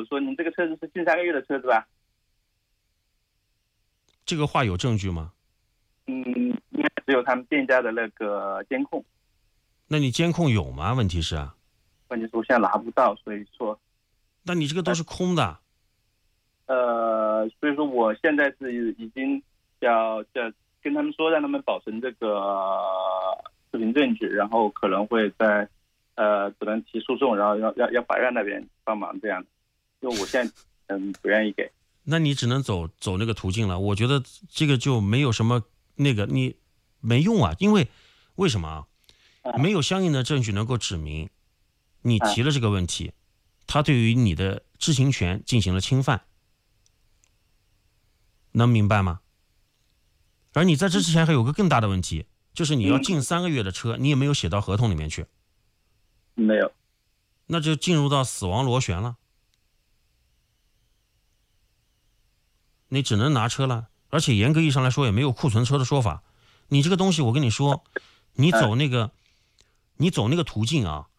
说您这个车子是近3个月的车子吧？ 这个话有证据吗？ 应该只有他们店家的那个监控。 那你监控有吗？问题是啊， 问题是我现在拿不到，所以说， 那你这个都是空的。 所以说我现在是已经要跟他们说，让他们保存这个视频证据，然后可能会在只能提诉讼，然后要法院那边帮忙这样的，因为我现在不愿意给。 那你只能走那个途径了。我觉得这个就没有什么那个你没用啊，因为什么啊？没有相应的证据能够指明你提了这个问题，他对于你的知情权进行了侵犯，能明白吗？而你在这之前还有个更大的问题，就是你要近3个月的车，你也没有写到合同里面去。 没有。 那就进入到死亡螺旋了，你只能拿车了，而且严格意义上来说也没有库存车的说法。你这个东西我跟你说，你走那个途径啊，